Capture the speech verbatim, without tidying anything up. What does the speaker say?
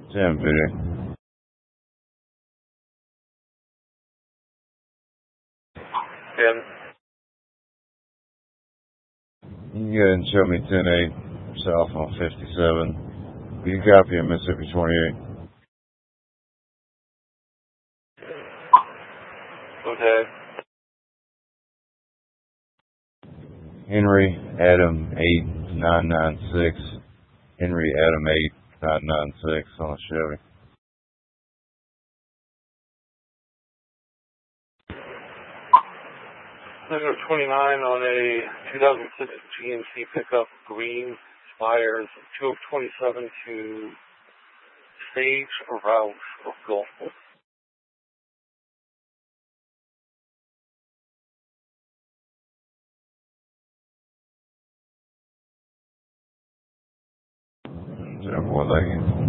ten fifty. ten. You can go ahead and show me ten eight south on fifty-seven. You can copy at Mississippi twenty-eight. Okay. Henry Adam eight nine nine six. Henry Adam eight nine nine six on a Chevy. Number twenty-nine on a two thousand six G M C pickup, green, expires two of twenty-seven to Sage Route of Gulfport. Is that what they